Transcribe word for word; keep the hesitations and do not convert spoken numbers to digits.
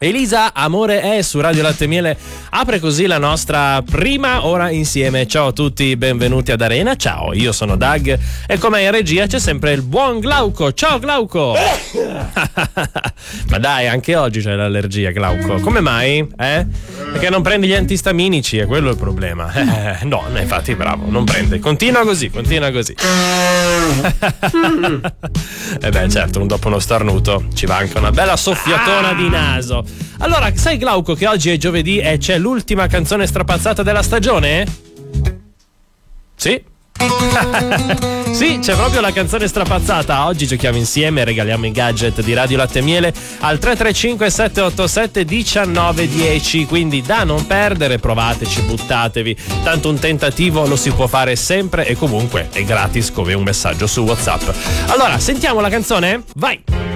Elisa, amore è su Radio Latte e Miele, apre così la nostra prima ora insieme. Ciao a tutti, benvenuti ad Arena. Ciao, io sono Doug e come in regia c'è sempre il buon Glauco. Ciao Glauco. Ma dai, anche oggi c'è l'allergia, Glauco. Come mai? Eh? Perché non prendi gli antistaminici, è quello il problema. Eh, no, infatti bravo, non prende. Continua così, continua così. E beh, certo, un dopo uno starnuto ci va anche una bella soffiatona di naso. Allora, sai Glauco che oggi è giovedì e c'è l'ultima canzone strapazzata della stagione? Sì. Sì, c'è proprio la canzone strapazzata. Oggi giochiamo insieme e regaliamo i gadget di Radio Latte e Miele al tre tre cinque sette otto sette uno nove uno zero. Quindi da non perdere, provateci, buttatevi. Tanto un tentativo lo si può fare sempre e comunque è gratis come un messaggio su WhatsApp. Allora, sentiamo la canzone? Vai!